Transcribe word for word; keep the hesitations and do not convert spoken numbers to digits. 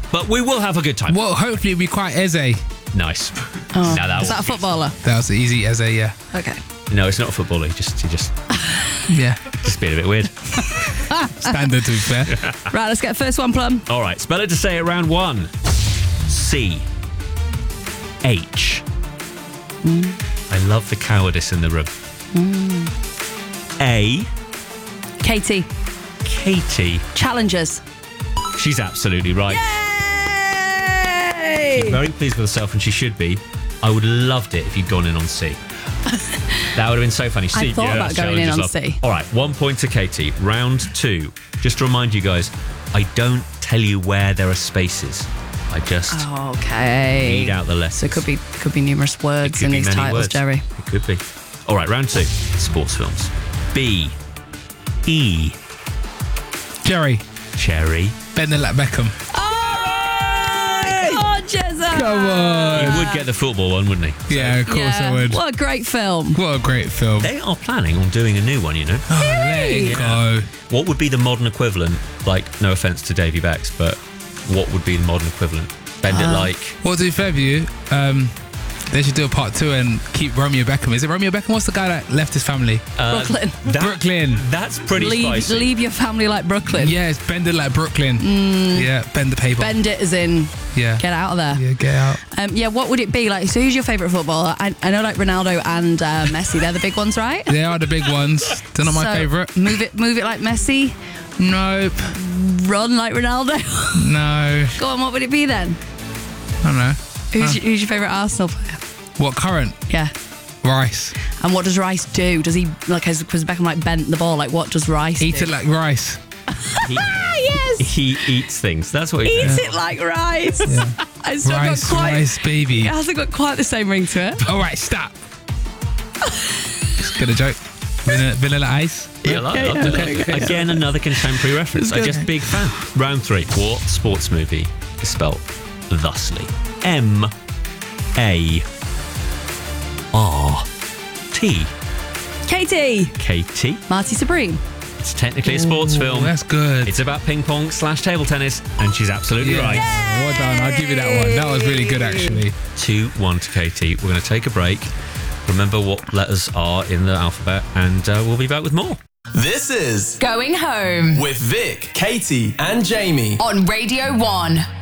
But we will have a good time. Well, hopefully it'll be quite Eze. Nice. Oh, Now that is that a will be- footballer? That was easy Eze, yeah. Okay. No, it's not a footballer. He just, he just, Yeah. just being a bit weird. Standard, to be fair. Right, let's get first one, Plum. All right, spell it to say it round one. C. H. Mm. I love the cowardice in the room. Mm. A. Katie. Katie. Challengers. She's absolutely right. Yay! Very pleased with herself, and she should be. I would have loved it if you'd gone in on C. That would have been so funny. I C, thought yeah, about going in Challenger's on love. C. All right, one point to Katie. Round two. Just to remind you guys, I don't tell you where there are spaces. I just Okay. read out the letters. So it could be could be numerous It words could in be these many titles, words. Jerry. It could be. All right, round two. Sports films. B. E. Jerry. Cherry. Bend it like Beckham. Oh, God, Jezza! Come on. He would get the football one, wouldn't he? Yeah, of course Yeah. I would. What a great film. What a great film. They are planning on doing a new one, you know. Oh, let it go. What would be the modern equivalent? Like, no offense to Davy Becks, but what would be the modern equivalent? Bend it like. Well, to be fair with you, um, they should do a part two and keep Romeo Beckham. Is it Romeo Beckham? What's the guy that left his family? Uh, Brooklyn. that- Brooklyn. That's pretty Leave, spicy. leave your family like Brooklyn. Yeah, it's bend it like Brooklyn. Yeah, bend the paper. Bend it as in Yeah. get out of there. Yeah, get out. Um, yeah, what would it be? Like, so who's your favourite footballer? I, I know like Ronaldo and uh, Messi, they're the big ones, right? They are the big ones. They're not my So, favourite. Move it, move it like Messi. Nope. Run like Ronaldo. No. Go on, what would it be then? I don't know. Who's, Huh. your, who's your favourite Arsenal player? What current? Yeah. Rice. And what does Rice do? Does he, like, has because Beckham like bent the ball? Like, what does Rice Eat do? it like rice. He, Ah, yes. he eats things. That's what he Eat does. it like Rice. Yeah. It's not Rice, got quite. rice, baby. It hasn't got quite the same ring to it. All right, stop. Just get a joke. Vanilla, vanilla ice. Yeah, I like Okay, that. okay, okay. Again, another contemporary reference. It's I'm good. just a big fan. Round three. What sports movie is spelt thusly? M A R T. Katie. Katie. Marty Supreme. It's technically a sports Ooh, film. That's good. It's about ping pong slash table tennis, and she's absolutely Yeah. right. Well done. I'll give you that one. That was really good, actually. two one to Katie. We're going to take a break. Remember what letters are in the alphabet, and uh, we'll be back with more. This is Going home with Vic, Katie, and Jamie. on Radio one.